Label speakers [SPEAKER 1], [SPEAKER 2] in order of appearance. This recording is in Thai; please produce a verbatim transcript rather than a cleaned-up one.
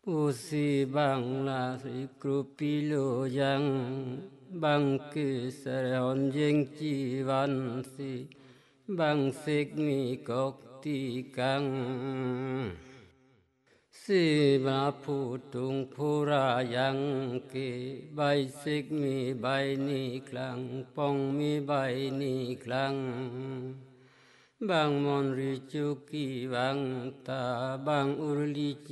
[SPEAKER 1] อุสีบังลาสิกรุปิโลยังบังกิสระหอนเยงจีวันสิบังเสกมีกอกตีกังสิบาผู้ตุงผู้รายังเกใบเสกมีใบนี้คลังปองมีใบนี้คลังบางมอนริจุกีบังตาบางอุรลิ